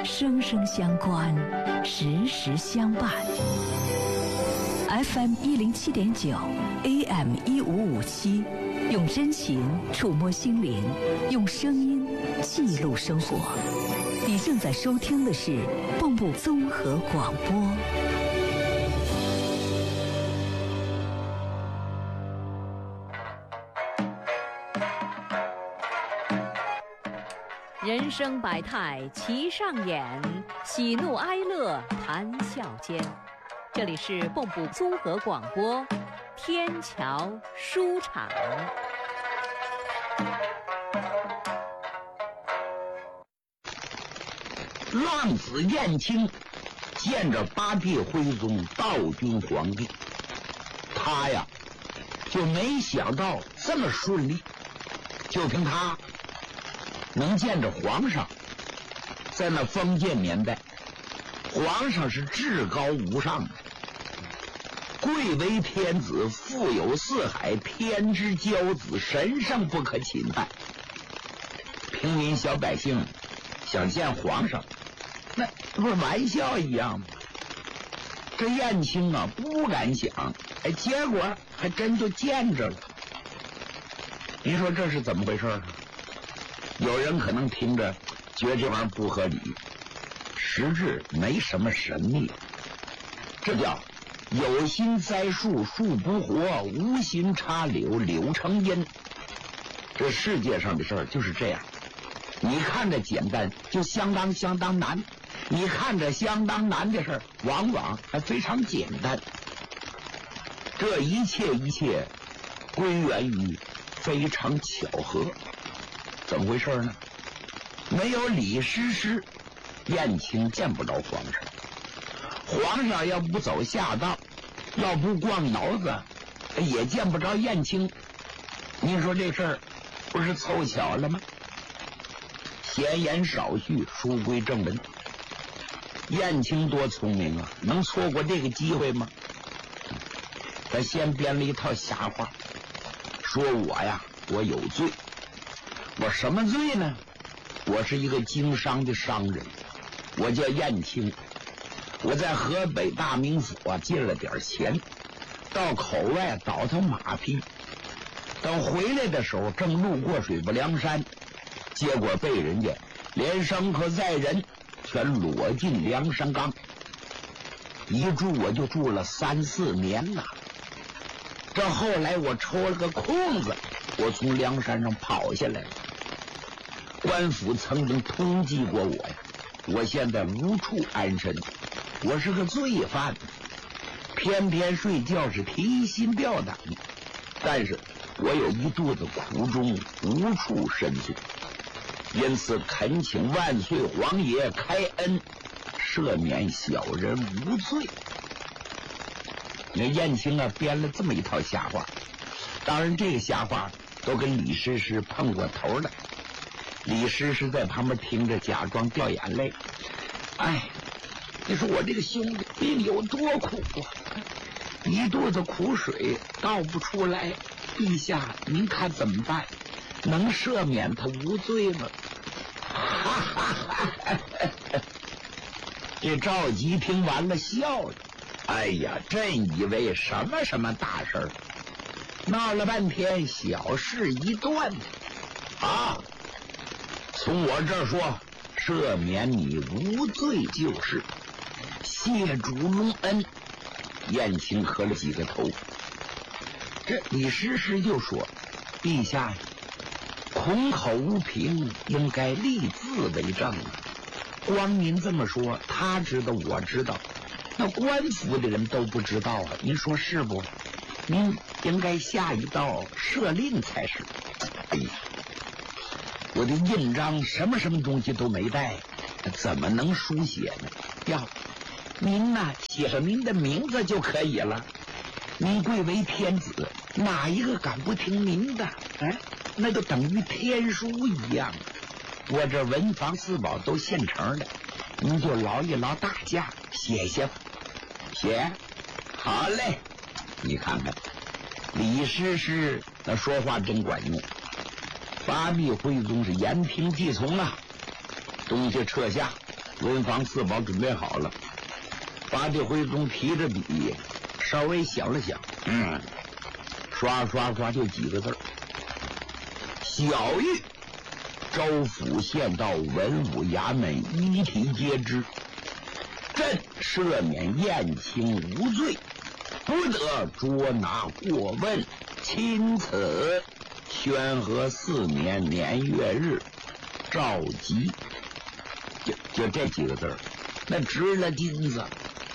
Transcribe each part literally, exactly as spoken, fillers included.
生生相关，时时相伴。F M 一零七点九 ，A M 一五五七，用真情触摸心灵，用声音记录生活。你正在收听的是蚌埠综合广播。人生百态齐上演，喜怒哀乐谈笑间。这里是蚌埠综合广播，天桥书场。 浪子燕青见着八臂徽宗道君皇帝，他呀就没想到这么顺利，就凭他能见着皇上。在那封建年代，皇上是至高无上的，贵为天子，富有四海，天之骄子，神圣不可侵犯。平民小百姓想见皇上，那不是玩笑一样吗？这燕青啊不敢想，哎，结果还真就见着了。你说这是怎么回事呢？有人可能听着觉得这玩意儿不合理，实质没什么神秘，这叫有心栽树树不活，无心插柳柳成荫。这世界上的事儿就是这样，你看着简单就相当相当难，你看着相当难的事儿往往还非常简单。这一切一切归源于非常巧合。怎么回事呢？没有李师师，燕青见不着皇上。皇上要不走下道，要不逛窑子，也见不着燕青。您说这事儿不是凑巧了吗？闲言少叙，书归正文。燕青多聪明啊，能错过这个机会吗？他先编了一套瞎话，说我呀，我有罪。我什么罪呢？我是一个经商的商人，我叫燕青，我在河北大名府啊借了点钱，到口外倒腾马匹，等回来的时候正路过水泊梁山，结果被人家连生客载人全裸进梁山岗，一住我就住了三四年了。这后来我抽了个空子，我从梁山上跑下来了。官府曾经通缉过我呀，我现在无处安身，我是个罪犯，偏偏睡觉是提心吊胆，但是我有一肚子苦衷，无处申诉，因此恳请万岁皇爷开恩，赦免小人无罪。那燕青啊编了这么一套瞎话，当然这个瞎话都跟李师师碰过头了。李师师在旁边听着，假装掉眼泪。哎，你说我这个兄弟病有多苦啊，一肚子苦水倒不出来，陛下您看怎么办？能赦免他无罪吗？这赵吉听完了笑了，哎呀，真以为什么什么大事儿，闹了半天小事一段啊！从我这儿说，赦免你无罪就是，谢主隆恩。燕青磕了几个头。这李师师就说：“陛下，孔口无凭，应该立字为证啊。光您这么说，他知道，我知道，那官府的人都不知道啊。您说是不？您应该下一道赦令才是。哎呀！”我的印章什么什么东西都没带，怎么能书写呢？呀，您呐写上您的名字就可以了。您贵为天子，哪一个敢不听您的？哎，那就等于天书一样。我这文房四宝都现成的，您就劳一劳大驾，写写吧。写，好嘞。你看看，李师师那说话真管用。八臂徽宗是言听计从了，东西撤下， 文房四宝准备好了，八地辉宗提着笔，稍微想了想，嗯，刷刷刷就几个字儿：小玉州府县道文武衙门一体皆知，朕赦免燕青无罪，不得捉拿过问，钦此。宣和四年年月日，召集。就就这几个字儿，那值了金子。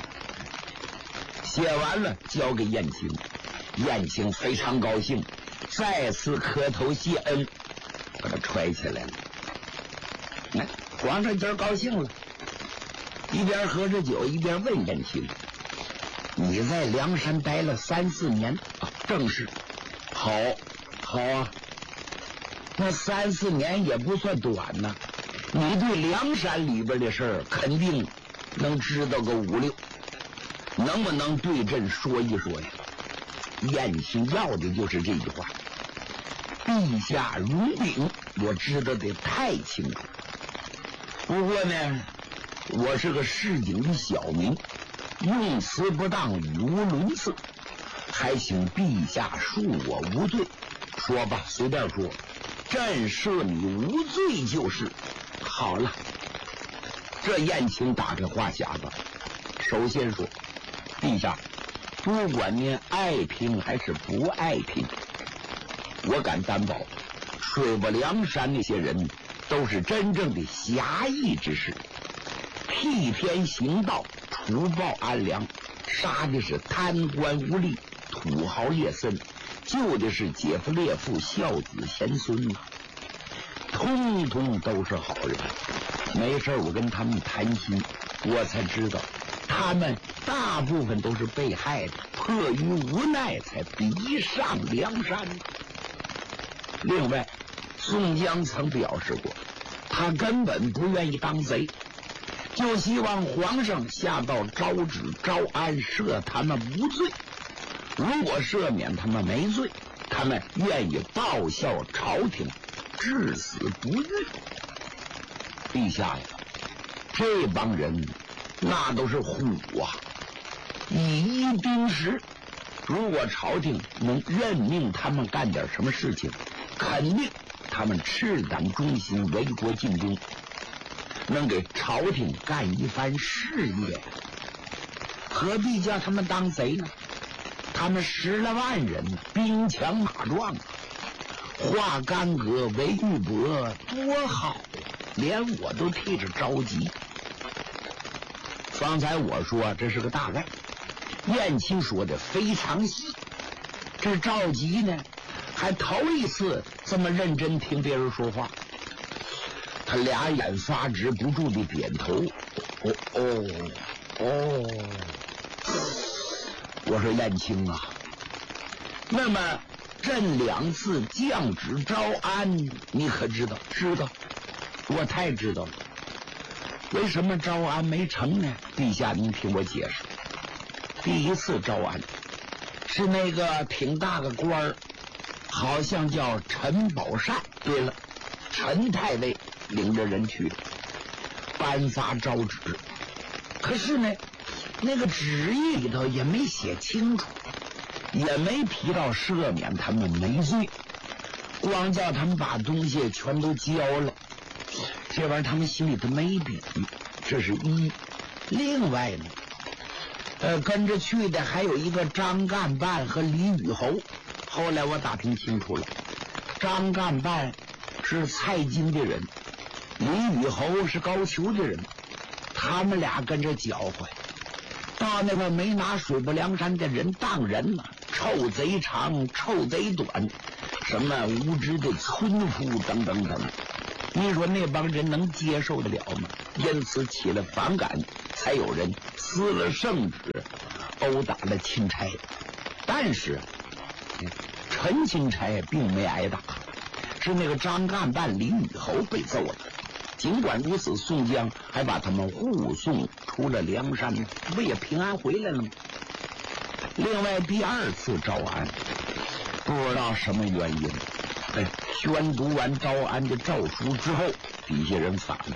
写完了，交给燕青。燕青非常高兴，再次磕头谢恩，把他揣起来了。那皇上今儿高兴了，一边喝着酒，一边问燕青：“你在梁山待了三四年啊？”正是。好，好啊。那三四年也不算短呢。你对梁山里边的事儿肯定能知道个五六，能不能对朕说一说呀？燕青要的就是这句话。陛下容禀，我知道的太清楚。不过呢，我是个市井的小民，用词不当，语无伦次，还请陛下恕我无罪。说吧，随便说，朕赦你无罪就是。好了，这燕青打开话匣子，首先说，陛下，不管您爱听还是不爱听，我敢担保，水泊梁山那些人都是真正的侠义之士，替天行道，除暴安良，杀的是贪官污吏、土豪劣绅，救的是姐夫烈父、孝子贤孙呐，通通都是好人。没事我跟他们谈心，我才知道他们大部分都是被害的，迫于无奈才逼上梁山。另外，宋江曾表示过，他根本不愿意当贼，就希望皇上下道诏旨招安，赦他们无罪。如果赦免他们没罪，他们愿意报效朝廷，至死不渝。陛下呀，这帮人那都是虎啊，以一盯十。如果朝廷能任命他们干点什么事情，肯定他们赤胆忠心，为国尽忠，能给朝廷干一番事业。何必叫他们当贼呢？他们十来万人，兵强马壮，化干戈为玉帛，多好！连我都替着着急。方才我说这是个大概，燕青说的非常细。这赵吉呢，还头一次这么认真听别人说话，他俩眼发直，不住地点头。哦哦哦！我说燕青啊，那么朕两次降旨招安，你可知道？知道。我太知道了，为什么招安没成呢？陛下，您听我解释。第一次招安是那个挺大个官儿，好像叫陈宝善。对了，陈太尉领着人去的，颁发诏旨。可是呢，那个旨意里头也没写清楚，也没提到赦免他们没罪，光叫他们把东西全都交了。这玩意儿他们心里头没底，这是一。另外呢，呃，跟着去的还有一个张干办和李宇侯。后来我打听清楚了，张干办是蔡京的人，李宇侯是高俅的人，他们俩跟着搅和，到那个没拿水泊梁山的人当人嘛，臭贼长，臭贼短，什么无知的村夫等等等。你说那帮人能接受得了吗？因此起了反感，才有人撕了圣旨，殴打了钦差。但是陈钦差并没挨打，是那个张干办李宇侯被揍了。尽管如此，宋江还把他们护送出了梁山，不也平安回来了吗？另外第二次招安，不知道什么原因，哎，宣读完招安的诏书之后，底下人反了，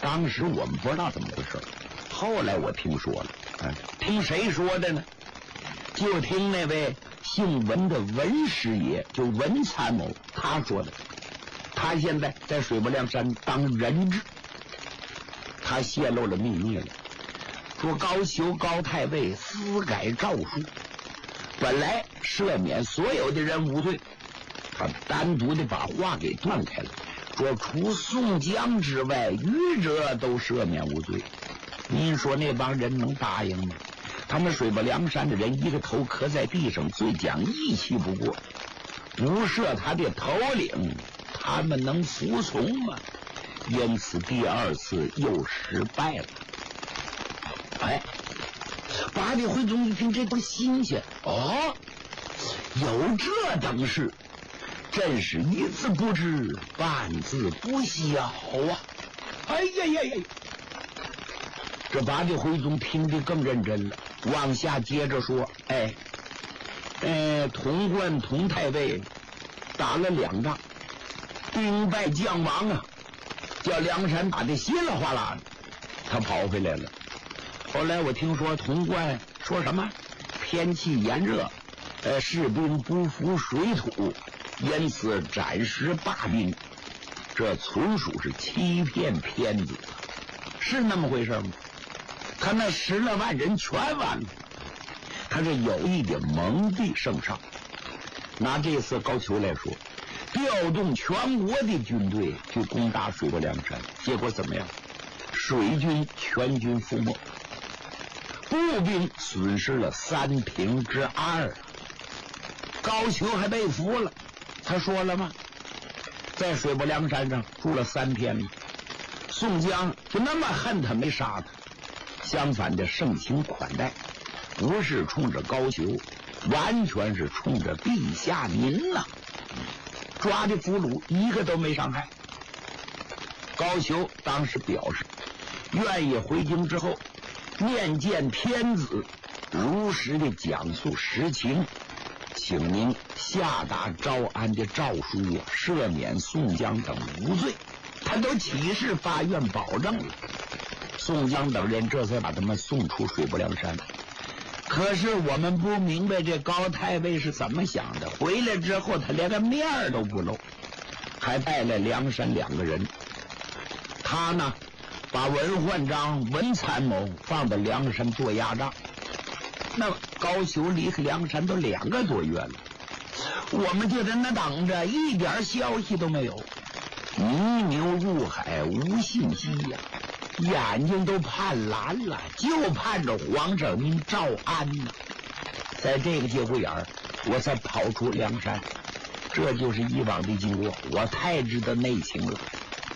当时我们不知道怎么回事，后来我听说了，啊，听谁说的呢？就听那位姓文的文师爷，就文参谋他说的。他现在在水泊梁山当人质，他泄露了秘密了，说高俅高太尉私改诏书，本来赦免所有的人无罪，他单独的把话给断开了，说除宋江之外，余者都赦免无罪。您说那帮人能答应吗？他们水泊梁山的人一个头磕在地上，最讲义气不过，不赦他的头领，他们能服从吗？因此第二次又失败了。哎，八戒会宗一听这都新鲜，哦，有这等事，真是一字不知，半字不晓啊！哎呀呀呀！这八戒会宗听得更认真了，往下接着说：“哎，呃，潼关佟太尉打了两仗，兵败将亡啊，叫梁山打得稀里哗啦的，他跑回来了。后来我听说潼关说什么天气炎热，呃，士兵不服水土，因此暂时罢兵，这纯属是欺骗骗子，是那么回事吗？他那十来万人全完了，他是有意的蒙蔽圣上。拿这次高俅来说，调动全国的军队去攻打水泊梁山，结果怎么样？水军全军覆没，步兵损失了三平之二。高俅还被俘了，他说了吗？在水泊梁山上住了三天了，宋江就那么恨他，没杀他，相反的盛情款待，不是冲着高俅，完全是冲着陛下您呐、啊！抓的俘虏一个都没伤害。高俅当时表示愿意回京之后面见天子，如实的讲述实情，请您下达招安的诏书，赦免宋江等无罪。他都起誓发愿保证了，宋江等人这才把他们送出水泊梁山。可是我们不明白这高太尉是怎么想的，回来之后他连个面儿都不露，还带来梁山两个人。他呢把文焕章文参谋放到梁山做压帐。那高俅离开梁山都两个多月了，我们就在那等着，一点消息都没有。泥牛入海无信息呀、啊，眼睛都盼蓝了，就盼着皇上您诏安呢。在这个节骨眼儿，我才跑出梁山，这就是以往的经过，我太知道内情了。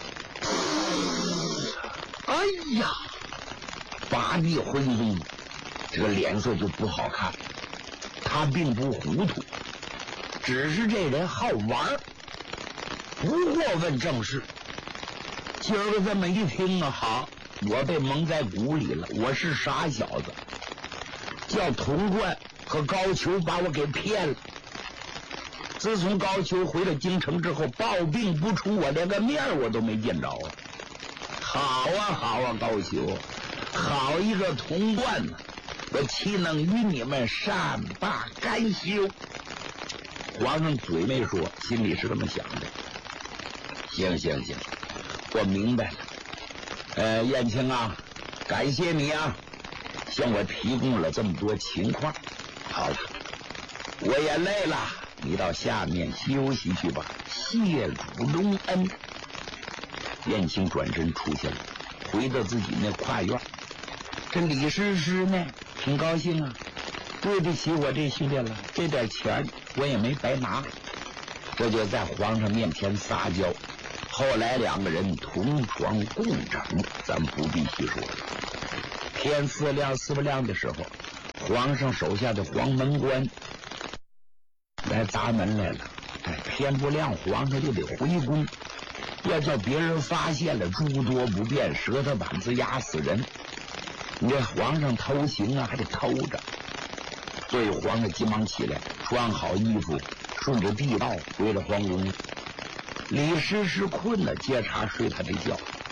哎呀，八戒回宗这个脸色就不好看，他并不糊涂，只是这人好玩，不过问正事。今儿个这么一听啊，好，我被蒙在鼓里了，我是傻小子，叫潼关和高俅把我给骗了。自从高俅回了京城之后，抱病不出，我连个面我都没见着啊。好啊好啊，高俅，好一个潼关呢、啊，我岂能与你们善罢甘休？皇上嘴没说，心里是这么想的。行行行，我明白了。呃，燕青啊，感谢你啊，向我提供了这么多情况。好了，我也累了，你到下面休息去吧，谢主隆恩。燕青转身出去了，回到自己那跨院。这李师师呢，挺高兴啊，对得起我这兄弟了，这点钱我也没白拿，这就在皇上面前撒娇。后来两个人同床共枕，咱不必细说了。天四亮四不亮的时候，皇上手下的黄门官来砸门来了。哎，天不亮，皇上就得回宫，要叫别人发现了，诸多不便，舌头板子压死人。你这皇上偷情啊，还得偷着。所以皇上急忙起来，穿好衣服，顺着地道回了皇宫。李师师困了，接茬睡他的觉。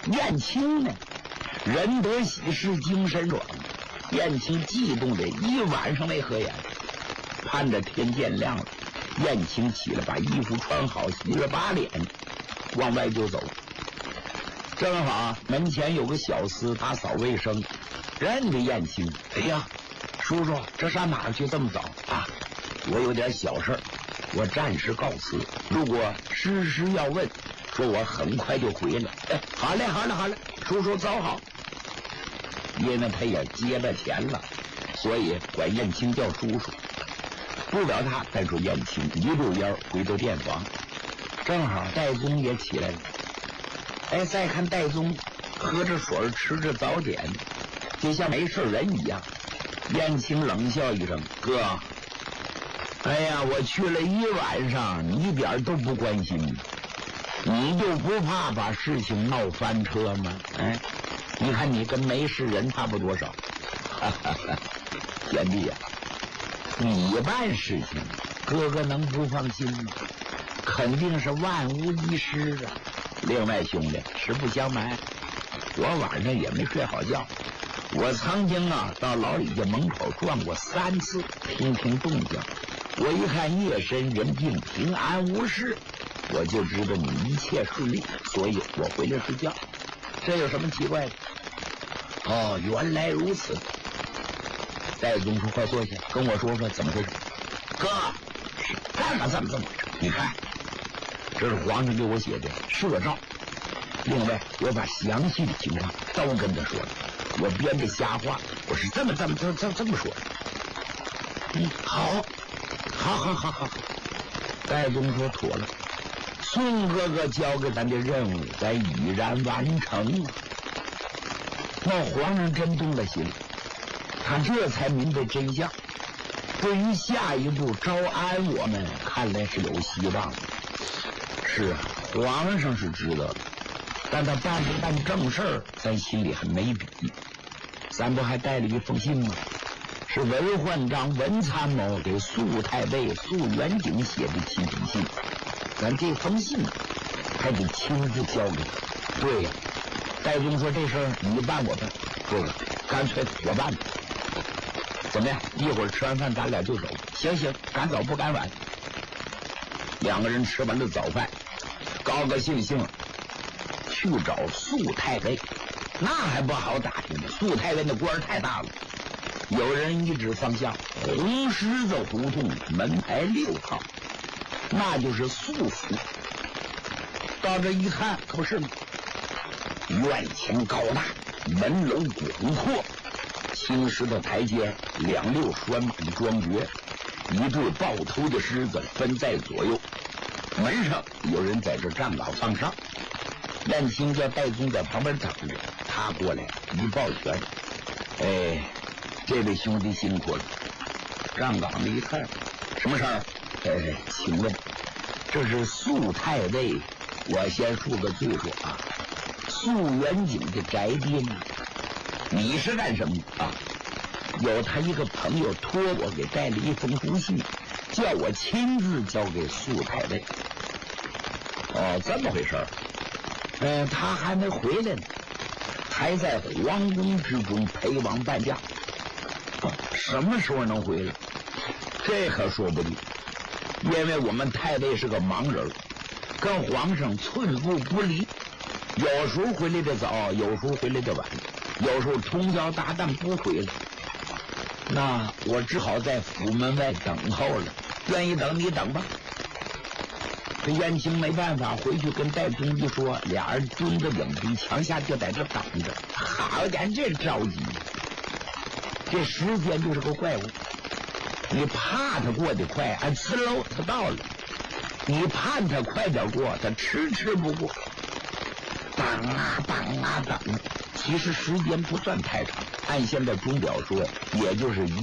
燕青呢，人得喜事精神爽。燕青激动的一晚上没合眼，盼着天见亮了。燕青起来把衣服穿好，洗了把脸，往外就走。正好门前有个小厮打扫卫生，认得燕青。哎呀，叔叔，这上哪儿去这么早啊？我有点小事儿，我暂时告辞。如果诗诗要问，说我很快就回来。哎，好嘞，好嘞，好嘞，叔叔走好。因为他也接了钱了，所以管燕青叫叔叔。不了他，再说燕青一溜烟回到店房，正好戴宗也起来了。哎，再看戴宗喝着水吃着早点，就像没事人一样。燕青冷笑一声：“哥，哎呀，我去了一晚上，你一点都不关心，你就不怕把事情闹翻车吗？哎，你看你跟没事人差不多少。哈哈哈，贤弟呀，你办事情，哥哥能不放心吗？肯定是万无一失啊。另外，兄弟，实不相瞒，我晚上也没睡好觉。我曾经啊到老李家门口转过三次，听听动静。我一看夜深人静，平安无事，我就知道你一切顺利，所以我回来睡觉。这有什么奇怪的？哦，原来如此。戴宗说：“快坐下，跟我说说怎么回事。”哥，是这么这么这么回事。你看，这是皇上给我写的摄诏。另外，我把详细的情况都跟他说了。我编的瞎话，我是这么这么这这这么说的。嗯，好，好，好，好，好。戴宗说：“妥了，宋哥哥交给咱的任务，咱已然完成了。”那皇上真动了心，他这才明白真相。对于下一步招安我们，看来是有希望的。是啊，皇上是知道的，但他办不办正事儿，咱心里还没底。咱不还带了一封信吗？是文焕章文参谋给肃太尉肃元景写的亲笔信，咱这封信还得亲自交给他。对呀，戴宗说：“这事儿你办我办，哥哥，干脆我办吧。怎么样？一会儿吃完饭咱俩就走。行行，赶早不赶晚。”两个人吃完了早饭，高高兴兴去找肃太尉。那还不好打听呢，肃太尉的官太大了。有人一指方向，红狮子胡同门牌六号，那就是肃府。到这一看，可不是吗？院墙高大，门楼广阔，青石的台阶，两溜拴满庄爵，一对抱头的狮子分在左右。门上有人在这站岗放哨。燕青叫戴宗在旁边等着，他过来一抱拳：“哎，这位兄弟辛苦了。”站岗的一看，什么事儿？哎，请问，这是肃太尉，我先述个罪说啊。肃元景的宅邸呢？你是干什么啊？有他一个朋友托我给带了一封书信，叫我亲自交给肃太尉。哦，这么回事儿。呃，他还没回来呢，还在皇宫之中陪王伴驾。哦，什么时候能回来？这可说不定，因为我们太尉是个盲人，跟皇上寸步不离，有时候回来的早，有时候回来的晚，有时候通宵达旦不回来。那我只好在府门外等候了。愿意等你等吧。这燕青没办法，回去跟戴宗一说，俩人蹲着影壁墙下就在这等着。好家伙，这着急，这时间就是个怪物。你怕他过得快，按呲溜他到了；你盼他快点过，他迟迟不过。等啊等啊等，其实时间不算太长，按现在钟表说，也就是一